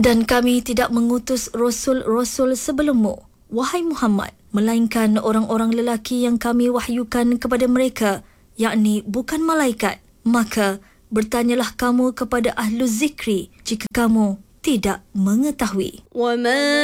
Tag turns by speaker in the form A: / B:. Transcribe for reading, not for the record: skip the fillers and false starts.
A: Dan kami tidak mengutus rasul-rasul sebelummu, wahai Muhammad, melainkan orang-orang lelaki yang kami wahyukan kepada mereka, yakni bukan malaikat. Maka bertanyalah kamu kepada ahlu zikri jika kamu tidak mengetahui.